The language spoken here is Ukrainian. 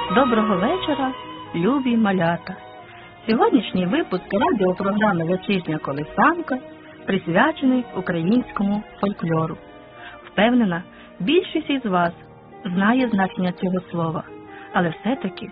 Доброго вечора, любі малята! Сьогоднішній випуск радіопрограми «Вечірня колисанка» присвячений українському фольклору. Впевнена, більшість із вас знає значення цього слова, але все-таки